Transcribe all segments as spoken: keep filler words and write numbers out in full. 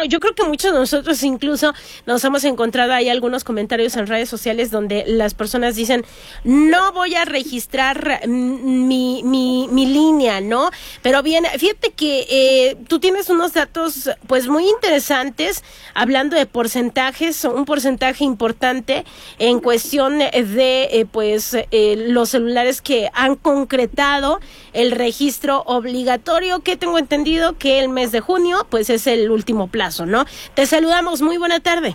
bueno, yo creo que muchos de nosotros incluso nos hemos encontrado ahí algunos comentarios en redes sociales donde las personas dicen, no voy a registrar mi, mi, mi línea, ¿no? Pero bien, fíjate que eh, tú tienes unos datos pues muy interesantes, hablando de porcentajes, un porcentaje importante en cuestión de eh, pues eh, los celulares que han concretado el registro obligatorio, que tengo entendido que el mes de junio pues es el último plazo, ¿no? Te saludamos, muy buena tarde.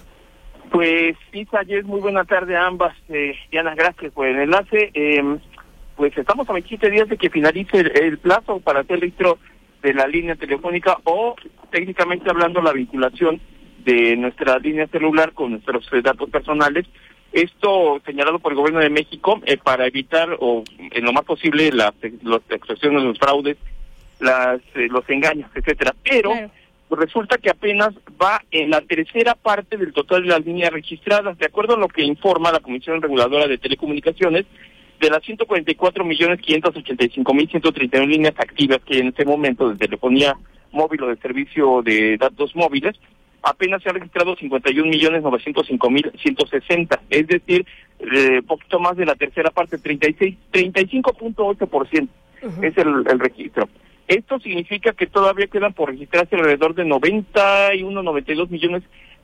Pues sí, Sayed, muy buena tarde a ambas. Eh, Diana, gracias por el enlace. Eh, pues estamos a veintisiete días de que finalice el, el plazo para hacer registro de la línea telefónica o, técnicamente hablando, la vinculación de nuestra línea celular con nuestros eh, datos personales. Esto señalado por el Gobierno de México eh, para evitar, o en lo más posible, las, las extorsiones, los fraudes, las eh, los engaños, etcétera. Pero claro, pues resulta que apenas va en la tercera parte del total de las líneas registradas, de acuerdo a lo que informa la Comisión Reguladora de Telecomunicaciones. De las ciento cuarenta y cuatro millones quinientos ochenta y cinco mil ciento treinta y uno líneas activas que en este momento de telefonía móvil o de servicio de datos móviles, apenas se han registrado cincuenta y un millones novecientos cinco mil ciento sesenta, es decir, eh, poquito más de la tercera parte, treinta y seis, treinta y cinco punto ocho por ciento uh-huh. es el, el registro. Esto significa que todavía quedan por registrarse alrededor de noventa y uno, noventa y dos millones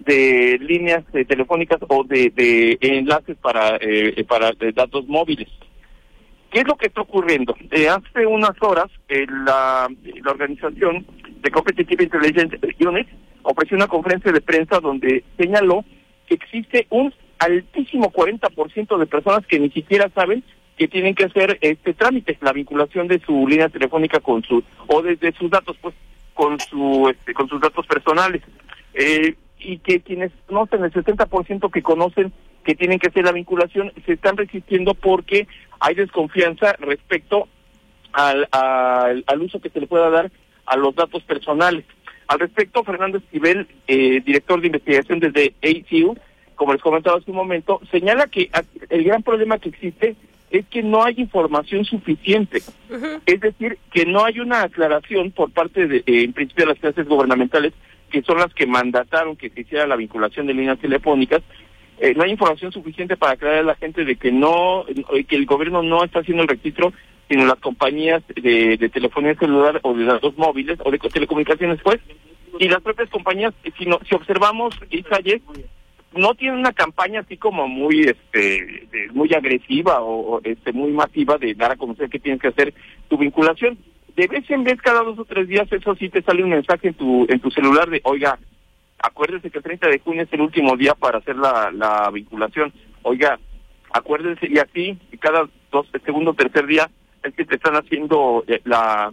de líneas eh, telefónicas o de, de enlaces para eh, para de datos móviles. ¿Qué es lo que está ocurriendo? Eh, hace unas horas eh, la, la organización de Competitive Intelligence Unit ofreció una conferencia de prensa donde señaló que existe un altísimo cuarenta por ciento de personas que ni siquiera saben que tienen que hacer este trámite, la vinculación de su línea telefónica con su, o desde de sus datos, pues, con su este, con sus datos personales. Eh, y que quienes conocen, el setenta por ciento que conocen que tienen que hacer la vinculación, se están resistiendo porque hay desconfianza respecto al, al, al uso que se le pueda dar a los datos personales. Al respecto, Fernando Esquivel, eh, director de investigación desde A C U, como les comentaba hace un momento, señala que el gran problema que existe es que no hay información suficiente. Uh-huh. Es decir, que no hay una aclaración por parte de, eh, en principio, de las clases gubernamentales, que son las que mandataron que se hiciera la vinculación de líneas telefónicas. Eh, no hay información suficiente para aclarar a la gente de que no, eh, que el gobierno no está haciendo el registro, sino las compañías de, de telefonía celular o de datos móviles o de telecomunicaciones, pues, y las propias compañías, si, no, si observamos, Isaías, no tienen una campaña así como muy este de, muy agresiva o, o este muy masiva de dar a conocer que tienes que hacer tu vinculación. De vez en vez, cada dos o tres días, eso sí te sale un mensaje en tu en tu celular de, oiga, acuérdese que el treinta de junio es el último día para hacer la, la vinculación. Oiga, acuérdense, y así, y cada dos, segundo o tercer día es que te están haciendo la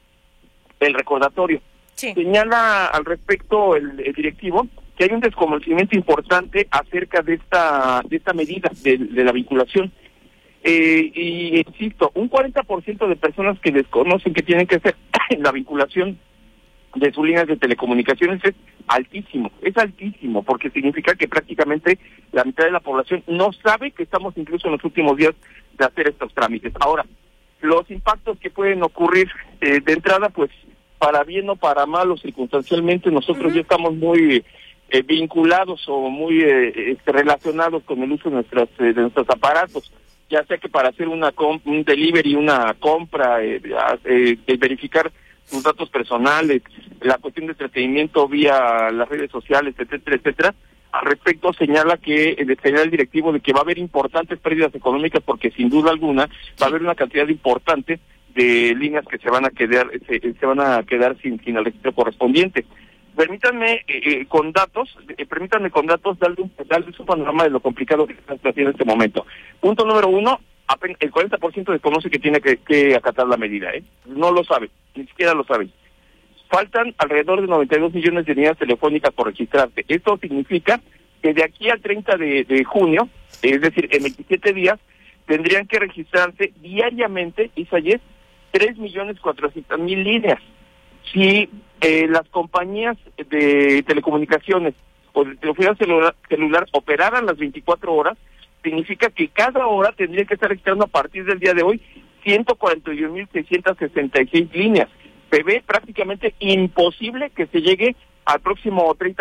el recordatorio. Sí. Señala al respecto el, el directivo que hay un desconocimiento importante acerca de esta de esta medida de, de la vinculación. Eh, y insisto, un cuarenta por ciento de personas que desconocen que tienen que hacer la vinculación de sus líneas de telecomunicaciones es altísimo, es altísimo, porque significa que prácticamente la mitad de la población no sabe que estamos incluso en los últimos días de hacer estos trámites. Ahora, los impactos que pueden ocurrir eh, de entrada, pues, para bien o para mal o circunstancialmente, nosotros uh-huh. ya estamos muy eh, vinculados o muy eh, este, relacionados con el uso de, nuestras, eh, de nuestros aparatos, ya sea que para hacer una comp- un delivery, una compra, eh, eh, eh, verificar sus datos personales, la cuestión de entretenimiento vía las redes sociales, etcétera, etcétera. Al respecto señala que eh, señala el directivo de que va a haber importantes pérdidas económicas porque sin duda alguna va a haber una cantidad importante de líneas que se van a quedar se, se van a quedar sin, sin el registro correspondiente. Permítanme eh, eh, con datos, eh, permítanme con datos darle un, darle un panorama de lo complicado que está haciendo en este momento. Punto número uno, el cuarenta por ciento desconoce que tiene que, que acatar la medida, ¿eh? No lo sabe, ni siquiera lo sabe. Faltan alrededor de noventa y dos millones de líneas telefónicas por registrarse. Esto significa que de aquí al treinta de, de junio, es decir, en veintisiete días, tendrían que registrarse diariamente, Isaías, tres millones cuatrocientas mil líneas. Si eh, las compañías de telecomunicaciones o de telefonía celular, celular operaran las veinticuatro horas, significa que cada hora tendría que estar registrando a partir del día de hoy ciento cuarenta y un mil seiscientas sesenta y seis líneas. Se ve prácticamente imposible que se llegue al próximo treinta